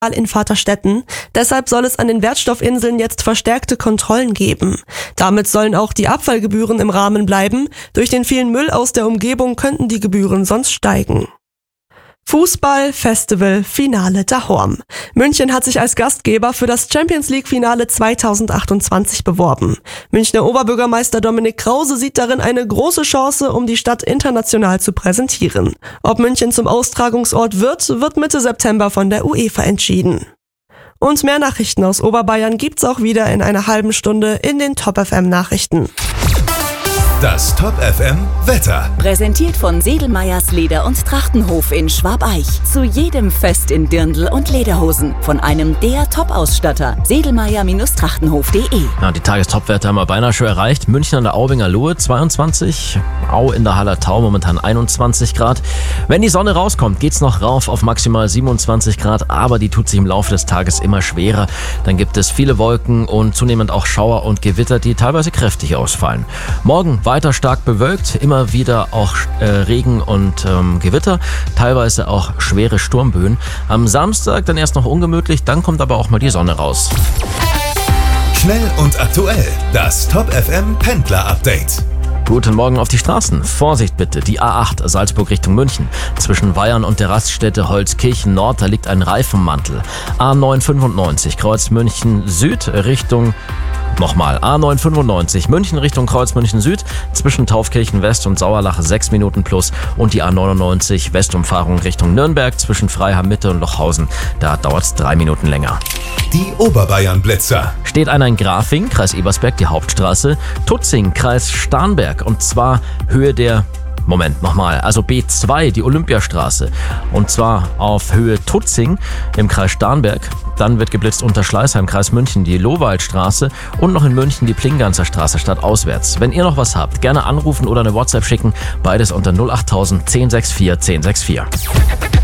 in Vaterstetten. Deshalb soll es an den Wertstoffinseln jetzt verstärkte Kontrollen geben. Damit sollen auch die Abfallgebühren im Rahmen bleiben. Durch den vielen Müll aus der Umgebung könnten die Gebühren sonst steigen. Fußball, Festival, Finale Dahorm. München hat sich als Gastgeber für das Champions-League-Finale 2028 beworben. Münchner Oberbürgermeister Dominik Krause sieht darin eine große Chance, um die Stadt international zu präsentieren. Ob München zum Austragungsort wird Mitte September von der UEFA entschieden. Und mehr Nachrichten aus Oberbayern gibt's auch wieder in einer halben Stunde in den Top FM Nachrichten. Das Top FM Wetter. Präsentiert von Sedelmeyers Leder- und Trachtenhof in Schwabeich. Zu jedem Fest in Dirndl und Lederhosen. Von einem der Top-Ausstatter. Sedelmeyer-Trachtenhof.de. Ja, die Tagestopwerte haben wir beinahe schon erreicht. München an der Aubinger Lohe 22. Au in der Hallertau momentan 21 Grad. Wenn die Sonne rauskommt, geht's noch rauf auf maximal 27 Grad. Aber die tut sich im Laufe des Tages immer schwerer. Dann gibt es viele Wolken und zunehmend auch Schauer und Gewitter, die teilweise kräftig ausfallen. Morgen weiter stark bewölkt, immer wieder auch Regen und Gewitter, teilweise auch schwere Sturmböen. Am Samstag dann erst noch ungemütlich, dann kommt aber auch mal die Sonne raus. Schnell und aktuell, das Top FM Pendler Update. Guten Morgen auf die Straßen. Vorsicht bitte, die A8 Salzburg Richtung München. Zwischen Weyern und der Raststätte Holzkirchen Nord, da liegt ein Reifenmantel. A995 Kreuz München Süd Richtung Nochmal, A995, München Richtung Kreuz München Süd, zwischen Taufkirchen West und Sauerlach 6 Minuten plus und die A99 Westumfahrung Richtung Nürnberg zwischen Freiham Mitte und Lochhausen, da dauert es 3 Minuten länger. Die Oberbayern-Blitzer. Steht einer in Grafing, Kreis Ebersberg, die Hauptstraße, Tutzing, Kreis Starnberg und zwar Höhe der also B2, die Olympiastraße. Und zwar auf Höhe Tutzing im Kreis Starnberg. Dann wird geblitzt unter Schleißheim, Kreis München, die Lohwaldstraße und noch in München die Plinganzer Straße stadtauswärts. Wenn ihr noch was habt, gerne anrufen oder eine WhatsApp schicken. Beides unter 08000 1064 1064.